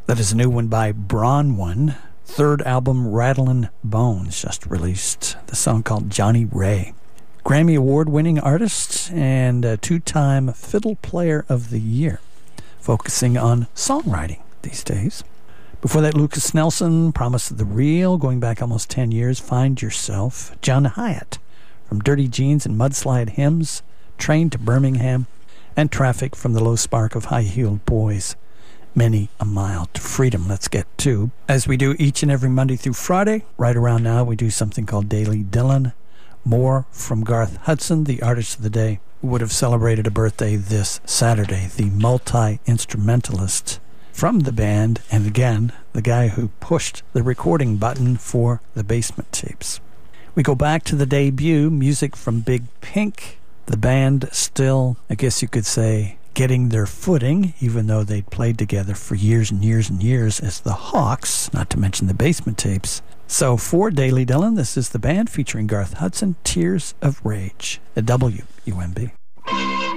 That is a new one by Bronwyn. Third album, Rattlin' Bones, just released. The song called Johnny Ray. Grammy Award-winning artist and a two-time Fiddle Player of the Year, focusing on songwriting these days. Before that, Lucas Nelson, Promise of the Real, going back almost 10 years, Find Yourself. John Hyatt, from Dirty Jeans and Mudslide Hymns, Train to Birmingham, and Traffic from the Low Spark of High-Heeled Boys. Many a Mile to Freedom. Let's get to, as we do each and every Monday through Friday, right around now we do something called Daily Dylan. More from Garth Hudson, the artist of the day, who would have celebrated a birthday this Saturday, the multi-instrumentalist from the band, and again, the guy who pushed the recording button for the Basement Tapes. We go back to the debut, music from Big Pink. The band still, I guess you could say, getting their footing, even though they'd played together for years and years and years as the Hawks, not to mention the Basement Tapes. So for Daily Dylan, this is the band featuring Garth Hudson, Tears of Rage, at WUMB.